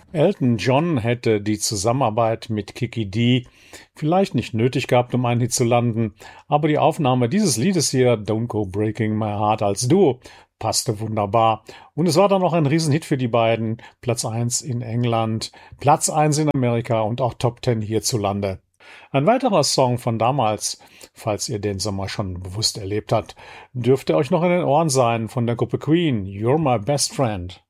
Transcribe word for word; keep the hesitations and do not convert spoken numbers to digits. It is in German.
Elton John hätte die Zusammenarbeit mit Kiki Dee vielleicht nicht nötig gehabt, um einen Hit zu landen, aber die Aufnahme dieses Liedes hier, Don't Go Breaking My Heart als Duo, passte wunderbar. Und es war dann noch ein Riesenhit für die beiden. Platz eins in England, Platz eins in Amerika und auch Top zehn hierzulande. Ein weiterer Song von damals, falls ihr den Sommer schon bewusst erlebt habt, dürfte euch noch in den Ohren sein von der Gruppe Queen, You're My Best Friend.